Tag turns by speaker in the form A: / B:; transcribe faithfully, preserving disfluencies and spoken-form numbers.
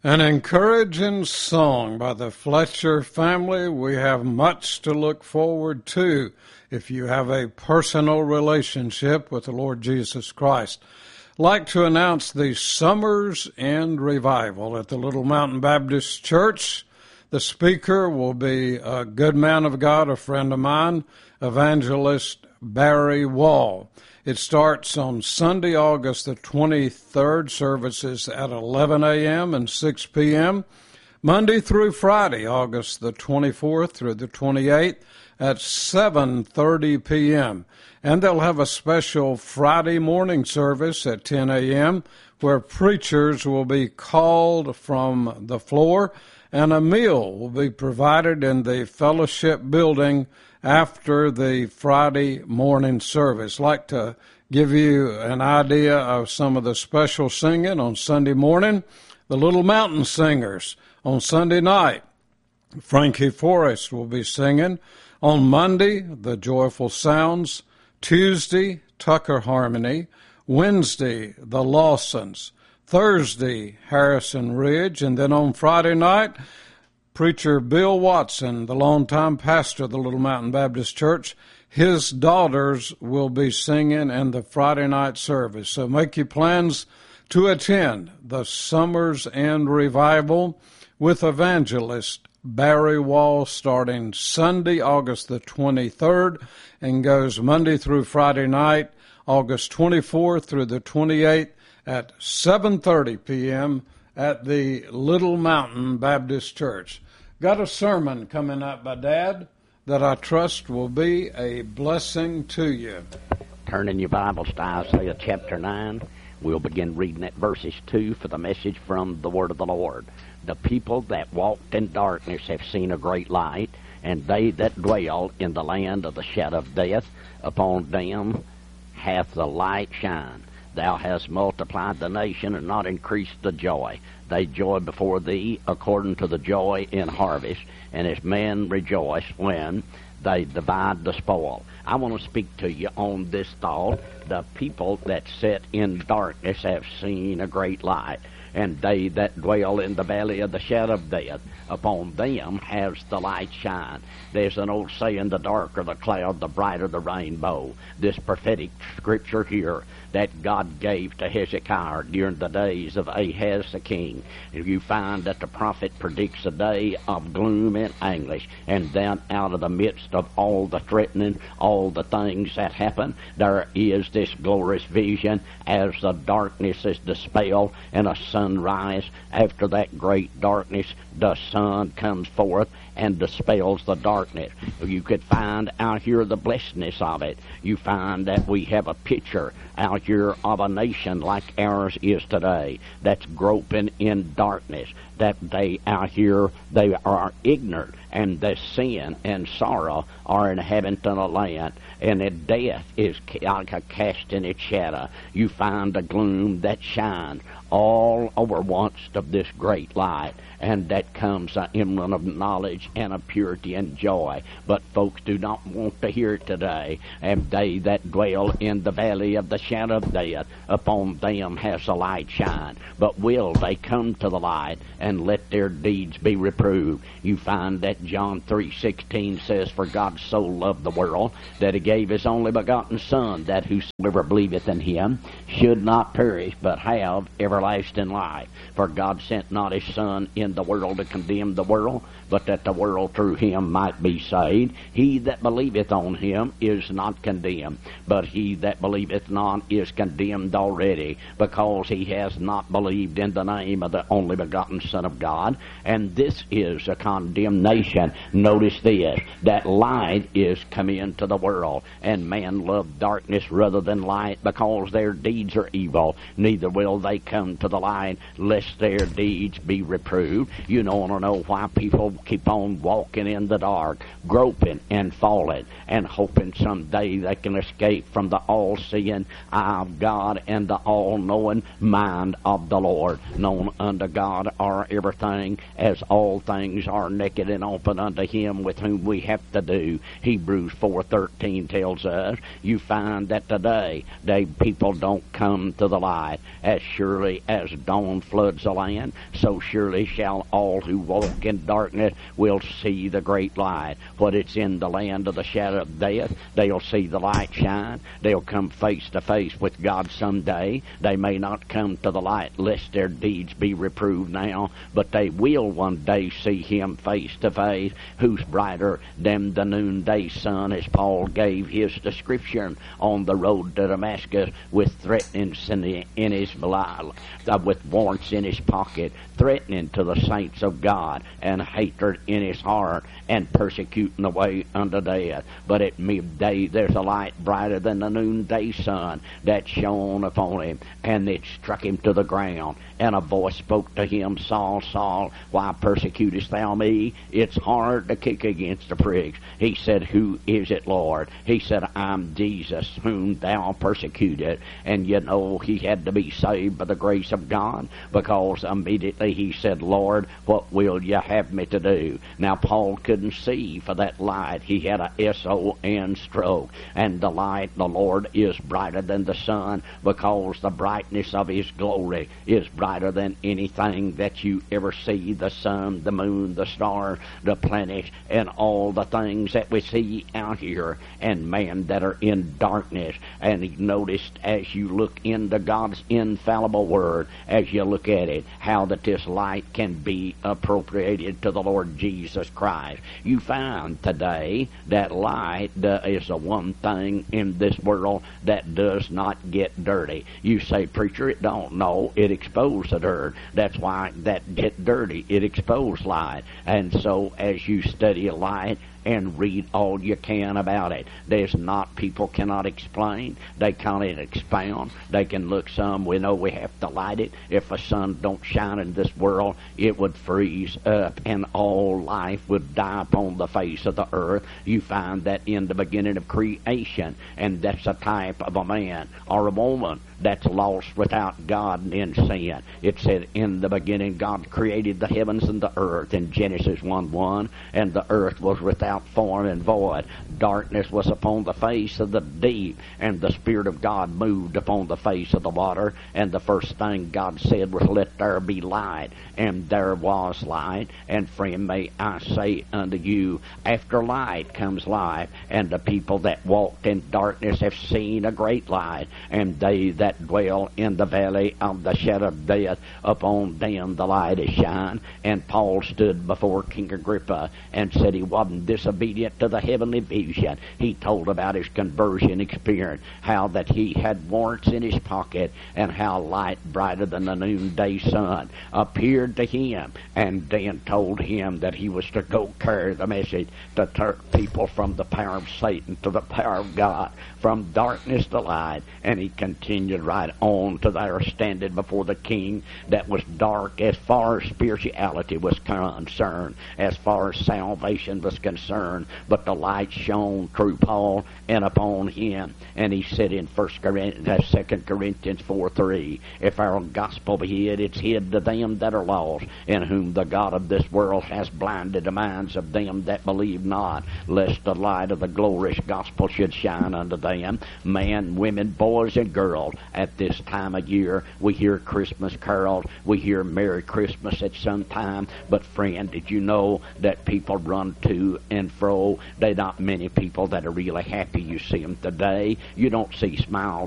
A: An encouraging song by the Fletcher family. We have much to look forward to if you have a personal relationship with the Lord Jesus Christ. I'd like to announce the Summers End Revival at the Little Mountain Baptist Church. The speaker will be a good man of God, a friend of mine, Evangelist Barry Wall. It starts on Sunday, August the twenty-third, services at eleven a.m. and six p.m. Monday through Friday, August the twenty-fourth through the twenty-eighth at seven thirty p.m. And they'll have a special Friday morning service at ten a.m. where preachers will be called from the floor and a meal will be provided in the fellowship building after the Friday morning service. I'd like to give you an idea of some of the special singing on Sunday morning. The Little Mountain Singers on Sunday night. Frankie Forrest will be singing. On Monday, the Joyful Sounds. Tuesday, Tucker Harmony. Wednesday, the Lawsons. Thursday, Harrison Ridge. And then on Friday night, Preacher Bill Watson, the longtime pastor of the Little Mountain Baptist Church, his daughters will be singing in the Friday night service. So make your plans to attend the Summers End Revival with Evangelist Barry Wall starting Sunday, August the twenty-third, and goes Monday through Friday night, August twenty-fourth through the twenty-eighth at seven thirty p.m. at the Little Mountain Baptist Church. Got a sermon coming up by Dad that I trust will be a blessing to you.
B: Turn in your Bibles to Isaiah chapter nine. We'll begin reading at verses two for the message from the word of the Lord. The people that walked in darkness have seen a great light, and they that dwell in the land of the shadow of death, upon them hath the light shine. Thou hast multiplied the nation and not increased the joy. They joy before thee according to the joy in harvest, and as men rejoice when they divide the spoil. I want to speak to you on this thought. The people that sit in darkness have seen a great light, and they that dwell in the valley of the shadow of death, upon them has the light shine. There's an old saying, the darker the cloud, the brighter the rainbow. This prophetic scripture here that God gave to Hezekiah during the days of Ahaz the king. You find that the prophet predicts a day of gloom and anguish, and then out of the midst of all the threatening, all the things that happen, there is this glorious vision as the darkness is dispelled and a sunrise. After that great darkness, the sun comes forth and dispels the darkness. You could find out here the blessedness of it. You find that we have a picture out here of a nation like ours is today that's groping in darkness, that they out here, they are ignorant, and the sin and sorrow are inhabiting a land, and that death is like a cast in its shadow. You find a gloom that shines all over once of this great light, and that comes an emblem of knowledge and of purity and joy. But folks do not want to hear it today. And they that dwell in the valley of the shadow of death, upon them has the light shine. But will they come to the light and let their deeds be reproved? You find that John three sixteen says, For God so loved the world that he gave his only begotten Son, that whosoever believeth in him should not perish, but have everlasting life. For God sent not his Son in the world to condemn the world, but that the world through him might be saved. He that believeth on him is not condemned, but he that believeth not is condemned already, because he has not believed in the name of the only begotten Son of God. And this is a condemnation. Notice this, that light is come into the world, and man loved darkness rather than light, because their deeds are evil. Neither will they come to the light, lest their deeds be reproved. You don't want to know why people keep on walking in the dark, groping and falling, and hoping someday they can escape from the all-seeing eye of God and the all-knowing mind of the Lord. Known unto God are everything, as all things are naked and open unto him with whom we have to do. Hebrews four thirteen tells us, you find that today they people don't come to the light as surely surely as dawn floods the land, so surely shall all who walk in darkness will see the great light. What it's in the land of the shadow of death, they'll see the light shine. They'll come face to face with God someday. They may not come to the light lest their deeds be reproved now, but they will one day see him face to face. Who's brighter than the noonday sun, as Paul gave his description on the road to Damascus, with threatenings in, the, in his uh, with warrants in his pocket, threatening to the saints of God, and hatred in his heart, and persecuting the way unto death. But at midday there's a light brighter than the noonday sun that shone upon him, and it struck him to the ground. And a voice spoke to him, Saul, Saul, why persecutest thou me? It's hard to kick against the pricks. He said, who is it, Lord? He said, I'm Jesus, whom thou persecuted. And you know he had to be saved by the grace of God, because immediately he said, Lord, what will you have me to do? Now Paul couldn't see for that light. He had a S O N stroke. And the light, the Lord, is brighter than the sun, because the brightness of his glory is brighter than anything that you ever see. The sun, the moon, the stars, the planets, and all the things that we see out here, and man that are in darkness. And he noticed, as you look into God's infallible word, as you look at it, how that this light can be appropriated to the Lord Jesus Christ. You find today that light uh, is the one thing in this world that does not get dirty. You say, preacher, it don't. No, it exposes the dirt. That's why that get dirty. It exposes light. And so as you study light and read all you can about it, there's not, people cannot explain, they can't expound, they can look some, we know we have to light it. If the sun don't shine in this world, it would freeze up and all life would die upon the face of the earth. You find that in the beginning of creation, and that's a type of a man or a woman that's lost without God and in sin. It said, in the beginning God created the heavens and the earth in Genesis one one, and the earth was without form and void. Darkness was upon the face of the deep, and the Spirit of God moved upon the face of the water. And the first thing God said was, let there be light. And there was light. And friend, may I say unto you, after light comes life. And the people that walked in darkness have seen a great light. And they that dwell in the valley of the shadow of death, upon them the light is shine. And Paul stood before King Agrippa and said he wasn't disobedient to the heavenly vision. He told about his conversion experience, how that he had warrants in his pocket, and how light brighter than the noonday sun appeared to him, and then told him that he was to go carry the message to turn people from the power of Satan to the power of God, from darkness to light. And he continued right on to there, standing before the king that was dark as far as spirituality was concerned, as far as salvation was concerned. But the light shone through Paul and upon him. And he said in First Corinthians, Second Corinthians four three, if our gospel be hid, it's hid to them that are lost, in whom the God of this world has blinded the minds of them that believe not, lest the light of the glorious gospel should shine unto them. Men, women, boys, and girls, at this time of year, we hear Christmas carols, we hear Merry Christmas at some time. But friend, did you know that people run to and fro? They're not many people that are really happy. You see them today. You don't see smiles